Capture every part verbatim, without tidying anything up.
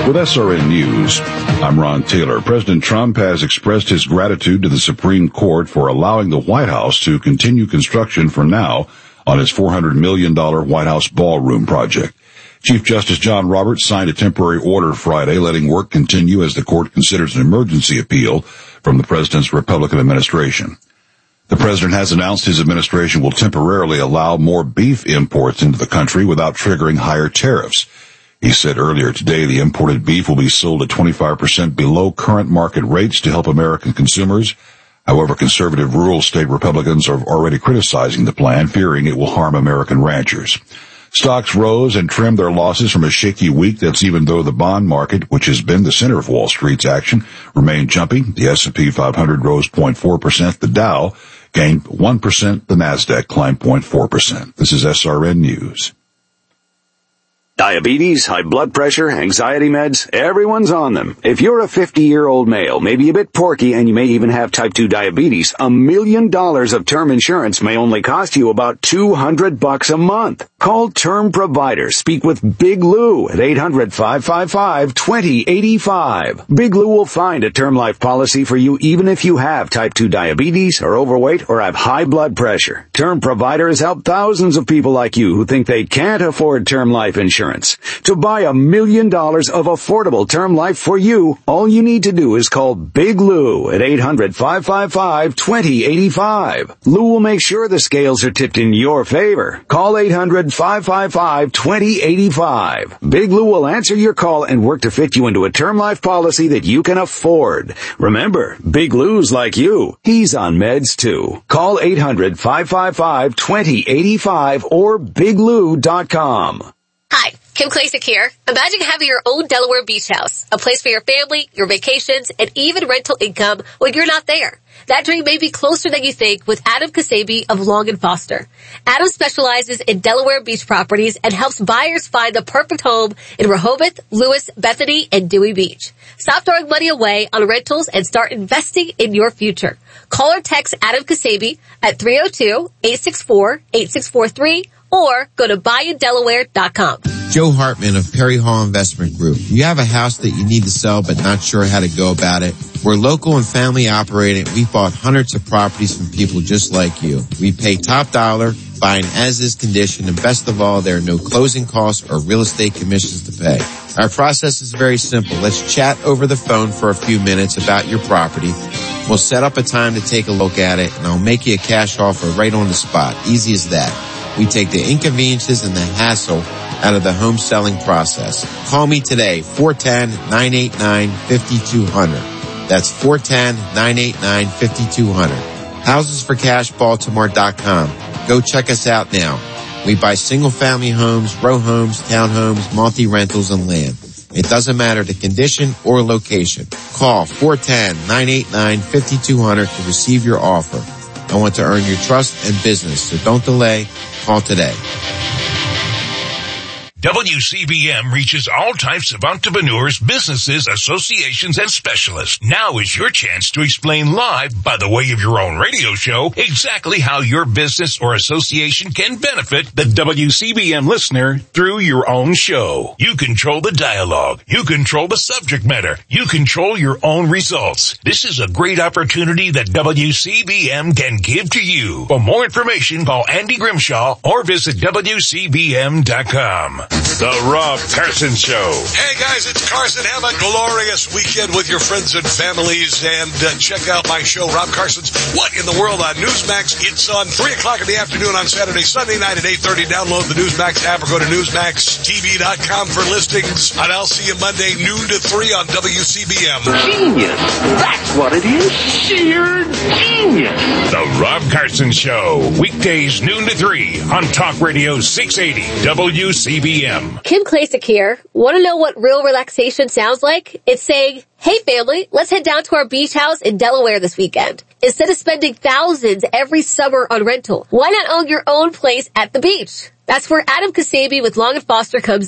With S R N News, I'm Ron Taylor. President Trump has expressed his gratitude to the Supreme Court for allowing the White House to continue construction for now on his four hundred million dollars White House ballroom project. Chief Justice John Roberts signed a temporary order Friday letting work continue as the court considers an emergency appeal from the president's Republican administration. The president has announced his administration will temporarily allow more beef imports into the country without triggering higher tariffs. He said earlier today the imported beef will be sold at twenty-five percent below current market rates to help American consumers. However, conservative rural state Republicans are already criticizing the plan, fearing it will harm American ranchers. Stocks rose and trimmed their losses from a shaky week. That's even though the bond market, which has been the center of Wall Street's action, remained jumpy. The S and P five hundred rose zero point four percent. The Dow gained one percent. The Nasdaq climbed zero point four percent. This is S R N News. Diabetes, high blood pressure, anxiety meds, everyone's on them. If you're a fifty-year-old male, maybe a bit porky, and you may even have type two diabetes, a million dollars of term insurance may only cost you about two hundred bucks a month. Call Term Provider. Speak with Big Lou at eight hundred, five five five, two zero eight five. Big Lou will find a term life policy for you even if you have type two diabetes, are overweight, or have high blood pressure. Term Provider has helped thousands of people like you who think they can't afford term life insurance. To buy a million dollars of affordable term life for you, all you need to do is call Big Lou at eight hundred, five five five, two zero eight five. Lou will make sure the scales are tipped in your favor. Call eight hundred, five five five, two zero eight five. Big Lou will answer your call and work to fit you into a term life policy that you can afford. Remember, Big Lou's like you. He's on meds too. Call eight hundred, five five five, two zero eight five or big lou dot com. Hi, Kim Klacik here. Imagine having your own Delaware beach house, a place for your family, your vacations, and even rental income when you're not there. That dream may be closer than you think with Adam Kasabi of Long and Foster. Adam specializes in Delaware beach properties and helps buyers find the perfect home in Rehoboth, Lewis, Bethany, and Dewey Beach. Stop throwing money away on rentals and start investing in your future. Call or text Adam Kasabi at three oh two, eight six four, eight six four three or go to buy in delaware dot com. Joe Hartman of Perry Hall Investment Group. You have a house that you need to sell but not sure how to go about it? We're local and family operated. We've bought hundreds of properties from people just like you. We pay top dollar, buy an as-is condition, and best of all, there are no closing costs or real estate commissions to pay. Our process is very simple. Let's chat over the phone for a few minutes about your property. We'll set up a time to take a look at it, and I'll make you a cash offer right on the spot. Easy as that. We take the inconveniences and the hassle out of the home selling process. Call me today, four one zero, nine eight nine, five two zero zero. That's four one zero, nine eight nine, five two zero zero. houses for cash baltimore dot com. Go check us out now. We buy single family homes, row homes, townhomes, multi-rentals, and land. It doesn't matter the condition or location. Call four one zero, nine eight nine, five two zero zero to receive your offer. I want to earn your trust and business, so don't delay. Call today. W C B M reaches all types of entrepreneurs, businesses, associations, and specialists. Now is your chance to explain live, by the way of your own radio show, exactly how your business or association can benefit the W C B M listener through your own show. You control the dialogue. You control the subject matter. You control your own results. This is a great opportunity that W C B M can give to you. For more information, call Andy Grimshaw or visit W C B M dot com. The Rob Carson Show. Hey guys, it's Carson. Have a glorious weekend with your friends and families, and uh, check out my show, Rob Carson's What in the World on Newsmax. It's on three o'clock in the afternoon on Saturday, Sunday night at eight thirty. Download the Newsmax app or go to newsmax t v dot com for listings. And I'll see you Monday noon to three on W C B M. Genius. That's what it is. Sheer genius. The Rob Carson Show. Weekdays noon to three on Talk Radio six eighty W C B M. Kim Klacik here. Want to know what real relaxation sounds like? It's saying, hey family, let's head down to our beach house in Delaware this weekend. Instead of spending thousands every summer on rental, why not own your own place at the beach? That's where Adam Kasabi with Long and Foster comes in.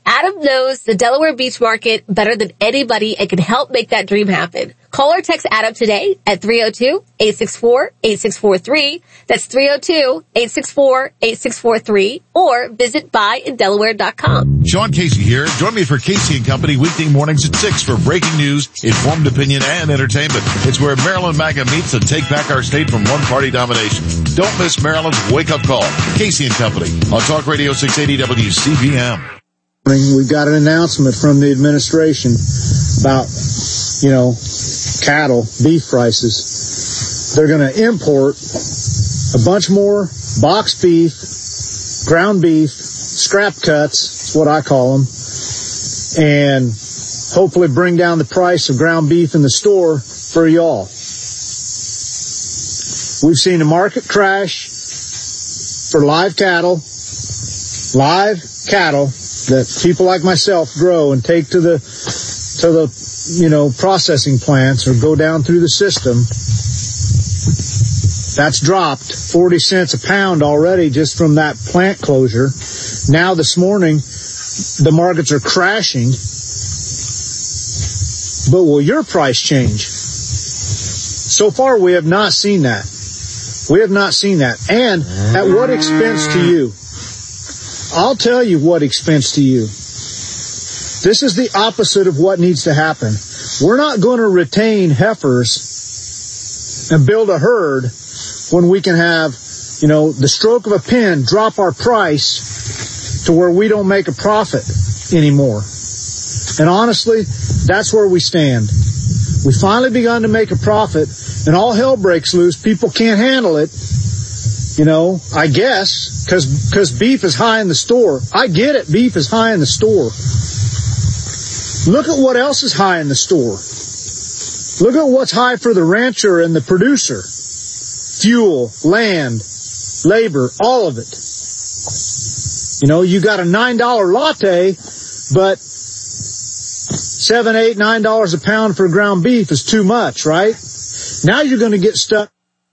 Adam knows the Delaware beef market better than anybody and can help make that dream happen. Call or text Adam today at three oh two, eight six four, eight six four three. That's three oh two, eight six four, eight six four three. Or visit buy in delaware dot com. Sean Casey here. Join me for Casey and Company weekday mornings at six for breaking news, informed opinion, and entertainment. It's where Maryland MAGA meets to take back our state from one-party domination. Don't miss Maryland's wake-up call. Casey and Company on Talk Radio six eighty W C B M. We've got an announcement from the administration about, you know, cattle, beef prices. They're going to import a bunch more box beef, ground beef, scrap cuts, that's what I call them, and hopefully bring down the price of ground beef in the store for y'all. We've seen a market crash for live cattle, live cattle that people like myself grow and take to the, to the, you know, processing plants or go down through the system. That's dropped forty cents a pound already just from that plant closure. Now this morning, the markets are crashing. But will your price change? So far, we have not seen that. We have not seen that. And at what expense to you? I'll tell you what expense to you. This is the opposite of what needs to happen. We're not going to retain heifers and build a herd when we can have, you know, the stroke of a pen drop our price to where we don't make a profit anymore. And honestly, that's where we stand. We finally begun to make a profit, and all hell breaks loose. People can't handle it. You know, I guess, cause, cause beef is high in the store. I get it. Beef is high in the store. Look at what else is high in the store. Look at what's high for the rancher and the producer. Fuel, land, labor, all of it. You know, you got a nine dollar latte, but seven, eight, nine dollars a pound for ground beef is too much, right? Now you're going to get stuck.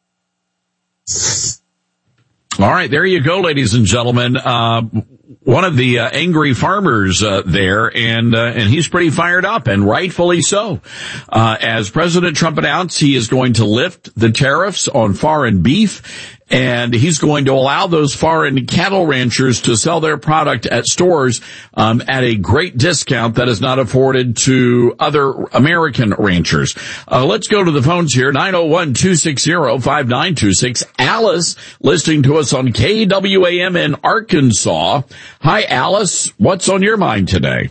All right, there you go, ladies and gentlemen. Uh, one of the uh, angry farmers uh, there, and uh, and he's pretty fired up, and rightfully so. Uh, as President Trump announced, he is going to lift the tariffs on foreign beef, and he's going to allow those foreign cattle ranchers to sell their product at stores um, at a great discount that is not afforded to other American ranchers. Uh, let's go to the phones here, nine oh one, two six zero, five nine two six. Alice, listening to us on K W A M in Arkansas. Hi, Alice. What's on your mind today?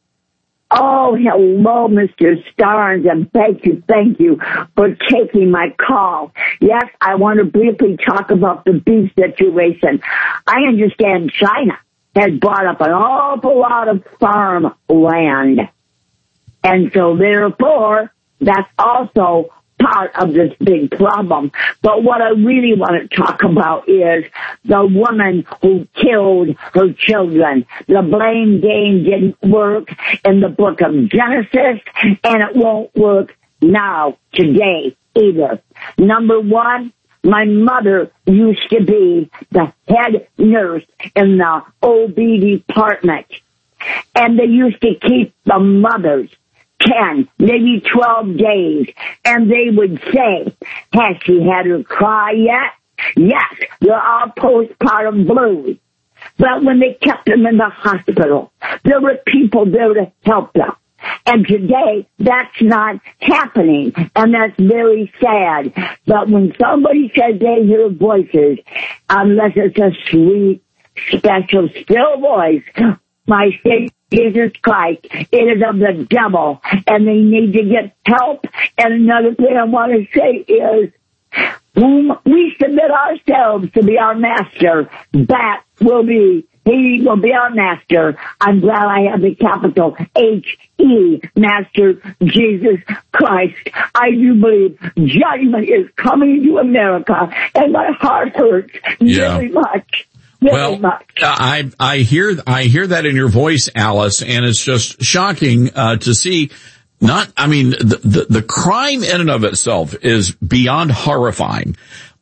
Oh, hello, Mister Starnes, and thank you, thank you for taking my call. Yes, I want to briefly talk about the beef situation. I understand China has bought up an awful lot of farm land, and so therefore, that's also part of this big problem. But what I really want to talk about is the woman who killed her children. The blame game didn't work in the book of Genesis, and it won't work now, today, either. Number one, my mother used to be the head nurse in the O B department, and they used to keep the mothers ten, maybe twelve days, and they would say, has she had her cry yet? Yes, they're all postpartum blues. But when they kept them in the hospital, there were people there to help them. And today, that's not happening, and that's very sad. But when somebody says they hear voices, unless it's a sweet, special, still voice, my Savior Jesus Christ, it is of the devil, and they need to get help. And another thing I want to say is, whom we submit ourselves to be our master, that will be, he will be our master. I'm glad I have the capital H E, Master Jesus Christ. I do believe judgment is coming to America, and my heart hurts yeah. very much. Very well, much. I I hear I hear that in your voice, Alice, and it's just shocking uh, to see. Not, I mean, the, the the crime in and of itself is beyond horrifying,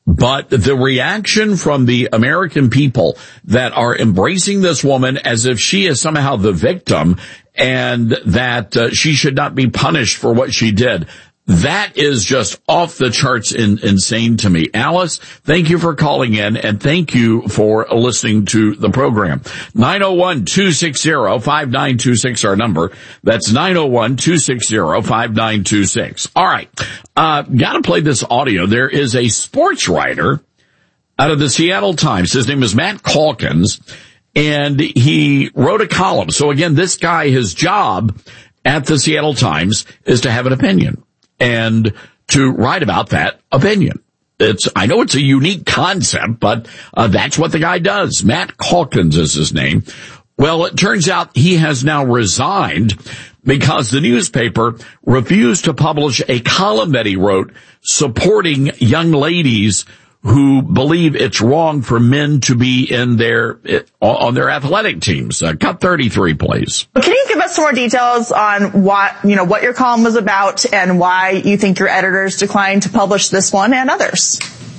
But the reaction from the American people that are embracing this woman as if she is somehow the victim and that uh, she should not be punished for what she did, that is just off the charts in, insane to me. Alice, thank you for calling in, and thank you for listening to the program. nine oh one, two six zero, five nine two six, our number. That's nine oh one, two six zero, five nine two six. All right. Uh, gotta play this audio. There is a sports writer out of the Seattle Times. His name is Matt Calkins, and he wrote a column. So again, this guy, his job at the Seattle Times is to have an opinion and to write about that opinion. It's, I know it's a unique concept, but uh, that's what the guy does. Matt Calkins is his name. Well, it turns out he has now resigned because the newspaper refused to publish a column that he wrote supporting young ladies who believe it's wrong for men to be in their, on their athletic teams. Uh, cut thirty-three, please. Can you give us some more details on what, you know, what your column was about and why you think your editors declined to publish this one and others?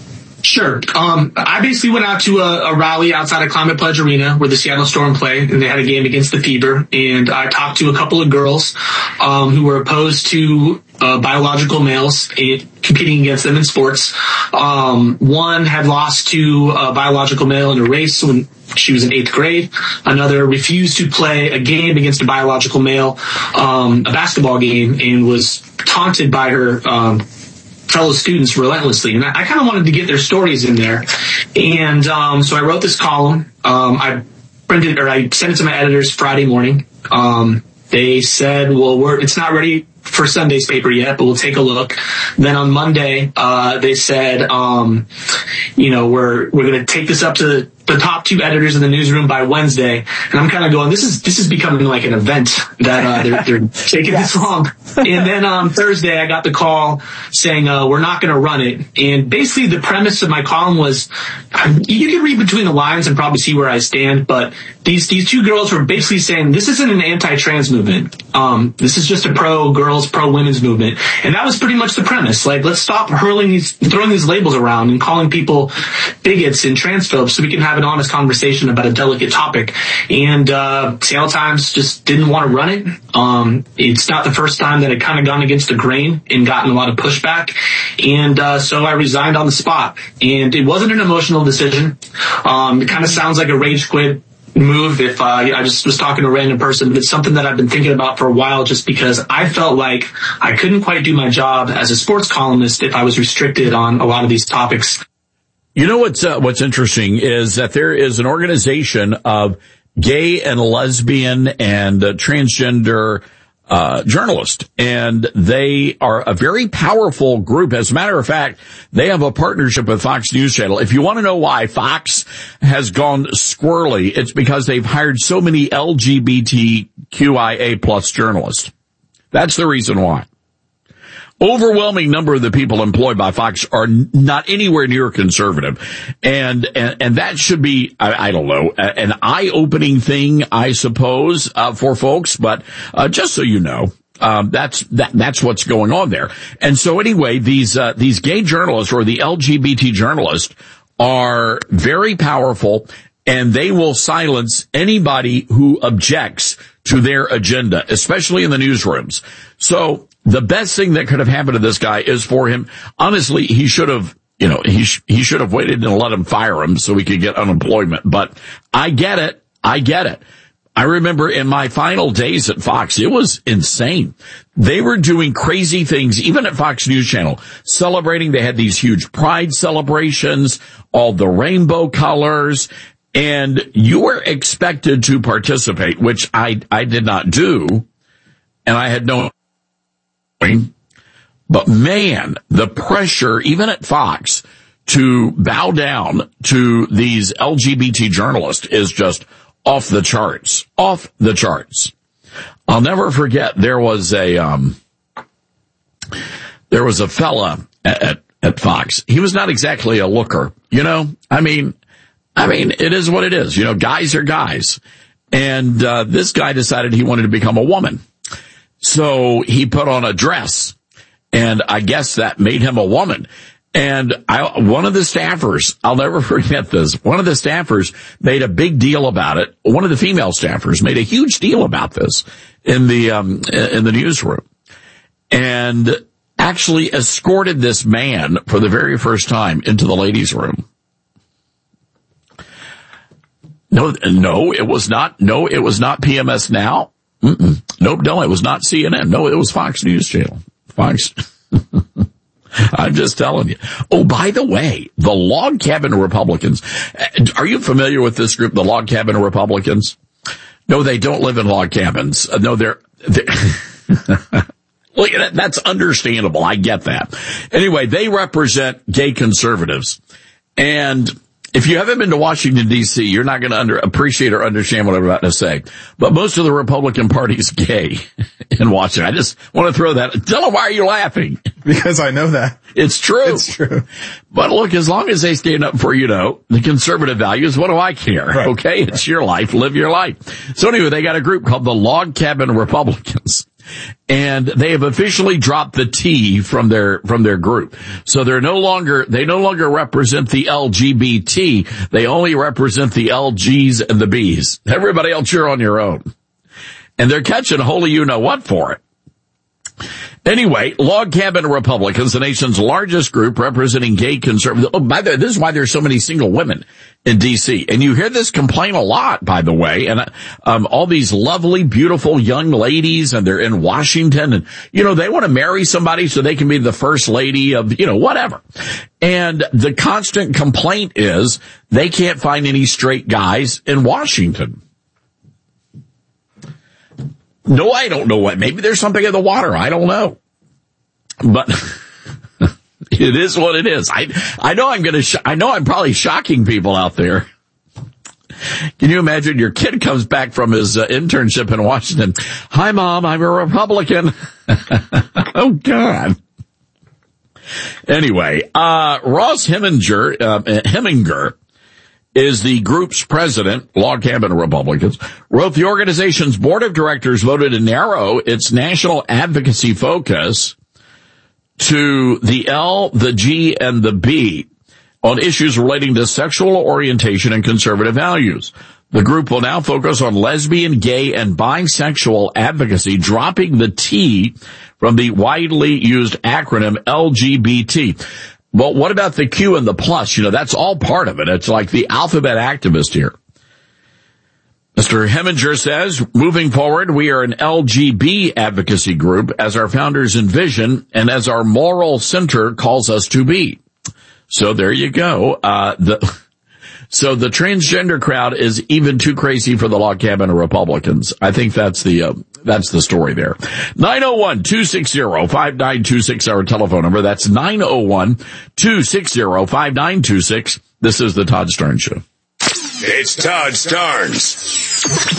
Sure. Um, I basically went out to a, a rally outside of Climate Pledge Arena where the Seattle Storm play, and they had a game against the Fever. And I talked to a couple of girls um, who were opposed to uh, biological males and competing against them in sports. Um, one had lost to a biological male in a race when she was in eighth grade. Another refused to play a game against a biological male, um, a basketball game, and was taunted by her um fellow students relentlessly. And I, I kind of wanted to get their stories in there. And um, so I wrote this column. Um, I printed or I sent it to my editors Friday morning. Um, they said, well, we're, it's not ready for Sunday's paper yet, but we'll take a look. Then on Monday, uh, they said, um, you know, we're, we're going to take this up to the, the top two editors in the newsroom by Wednesday. And I'm kind of going, this is, this is becoming like an event that, uh, they're, they're taking yes. this long. And then on Thursday, I got the call saying, uh, we're not going to run it. And basically the premise of my column was, you can read between the lines and probably see where I stand, but these, these two girls were basically saying, this isn't an anti-trans movement. Um, this is just a pro-girls, pro-women's movement. And that was pretty much the premise. Like, let's stop hurling these, throwing these labels around and calling people bigots and transphobes so we can have an honest conversation about a delicate topic. And, uh, Seattle Times just didn't want to run it. Um, it's not the first time that it kind of gone against the grain and gotten a lot of pushback. And, uh, so I resigned on the spot. And it wasn't an emotional decision. Um, it kind of sounds like a rage quit move if uh, I just was talking to a random person, but it's something that I've been thinking about for a while just because I felt like I couldn't quite do my job as a sports columnist if I was restricted on a lot of these topics. You know what's uh, what's interesting is that there is an organization of gay and lesbian and uh, transgender uh journalists, and they are a very powerful group. As a matter of fact, they have a partnership with Fox News Channel. If you want to know why Fox has gone squirrely, it's because they've hired so many L G B T Q I A plus journalists. That's the reason why. Overwhelming number of the people employed by Fox are not anywhere near conservative. And, and, and that should be, I, I don't know, an eye-opening thing, I suppose, uh, for folks. But, uh, just so you know, um, that's, that, that's what's going on there. And so anyway, these, uh, these gay journalists or the L G B T journalists are very powerful, and they will silence anybody who objects to their agenda, especially in the newsrooms. So, the best thing that could have happened to this guy is for him, honestly, he should have, you know, he, sh- he should have waited and let him fire him so he could get unemployment. But I get it. I get it. I remember in my final days at Fox, it was insane. They were doing crazy things, even at Fox News Channel, celebrating. They had these huge pride celebrations, all the rainbow colors, and you were expected to participate, which I, I did not do. And I had no But man, the pressure, even at Fox, to bow down to these L G B T journalists is just off the charts. Off the charts. I'll never forget, there was a, um, there was a fella at, at, at Fox. He was not exactly a looker, you know? I mean, I mean, it is what it is. You know, guys are guys. And, uh, this guy decided he wanted to become a woman. So he put on a dress, and I guess that made him a woman. And I, one of the staffers, I'll never forget this, one of the staffers made a big deal about it. One of the female staffers made a huge deal about this in the, um, in the newsroom. And actually escorted this man for the very first time into the ladies' room. No, no, it was not, no, it was not P M S Now. Mm-mm. Nope, no, it was not C N N. No, it was Fox News Channel. Fox. I'm just telling you. Oh, by the way, the Log Cabin Republicans. Are you familiar with this group, the Log Cabin Republicans? No, they don't live in log cabins. Uh, no, they're, they're well, that's understandable. I get that. Anyway, they represent gay conservatives. And if you haven't been to Washington, D C, you're not going to under, appreciate or understand what I'm about to say. But most of the Republican Party is gay in Washington. I just want to throw that. Tell them, why are you laughing? Because I know that. It's true. It's true. But look, as long as they stand up for, you know, the conservative values, what do I care? Right. Okay? It's your life. Live your life. So anyway, they got a group called the Log Cabin Republicans. And they have officially dropped the T from their, from their group. So they're no longer, they no longer represent the L G B T. They only represent the L Gs and the Bs. Everybody else, you're on your own. And they're catching holy you-know-what for it. Anyway, Log Cabin Republicans, the nation's largest group representing gay conservatives. Oh, by the way, this is why there's so many single women in D C. And you hear this complaint a lot, by the way. And um all these lovely, beautiful young ladies, and they're in Washington, and, you know, they want to marry somebody so they can be the first lady of, you know, whatever. And the constant complaint is they can't find any straight guys in Washington. No, I don't know what. Maybe there's something in the water. I don't know. But it is what it is. I I know I'm going to sh- I know I'm probably shocking people out there. Can you imagine your kid comes back from his uh, internship in Washington? Hi, Mom, I'm a Republican. Oh, God. Anyway, uh Ross Heminger, uh, Heminger is the group's president, Log Cabin Republicans, wrote the organization's board of directors voted to narrow its national advocacy focus to the L, the G, and the B on issues relating to sexual orientation and conservative values. The group will now focus on lesbian, gay, and bisexual advocacy, dropping the T from the widely used acronym L G B T. Well, what about the Q and the plus? You know, that's all part of it. It's like the alphabet activist here. Mister Heminger says, moving forward, we are an L G B advocacy group as our founders envision and as our moral center calls us to be. So there you go. Uh, the, so the transgender crowd is even too crazy for the Log Cabin Republicans. I think that's the, uh, that's the story there. nine oh one, two six zero, five nine two six, our telephone number. That's nine oh one, two six zero, five nine two six. This is the Todd Starnes Show. It's Todd Starnes.